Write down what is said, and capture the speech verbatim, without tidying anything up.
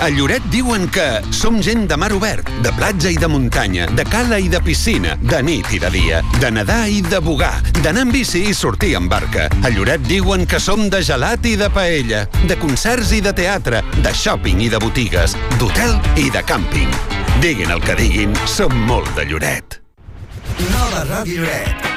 A Lloret diuen que som gent de mar obert, de platja i de muntanya, de cala i de piscina, de nit i de dia, de nedar i de bugar, d'anar en bici i sortir en barca. A Lloret diuen que som de gelat i de paella, de concerts i de teatre, de shopping i de botigues, d'hotel i de càmping. Diguin el que diguin, som molt de Lloret. Nova Ràdio Lloret.